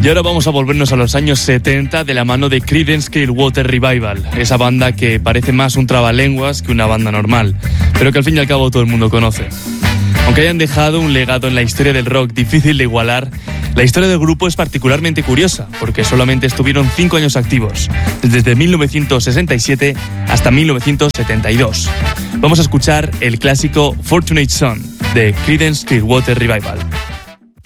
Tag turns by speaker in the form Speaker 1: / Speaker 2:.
Speaker 1: Y ahora vamos a volvernos a los años 70 de la mano de Creedence Clearwater Revival, esa banda que parece más un trabalenguas que una banda normal, pero que al fin y al cabo todo el mundo conoce. Aunque hayan dejado un legado en la historia del rock difícil de igualar, la historia del grupo es particularmente curiosa, porque solamente estuvieron 5 años activos, desde 1967 hasta 1972. Vamos a escuchar el clásico Fortunate Son de Creedence Clearwater Revival.